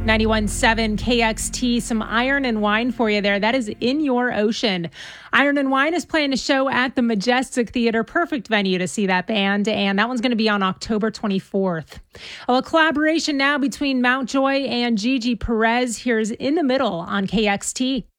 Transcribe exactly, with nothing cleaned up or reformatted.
ninety-one point seven K X T, some Iron and Wine for you there. That is In Your Ocean. Iron and Wine is playing a show at the Majestic Theater. Perfect venue to see that band, and that one's going to be on October twenty-fourth. Well, a collaboration now between Mountjoy and Gigi Perez. Here's In the Middle on K X T.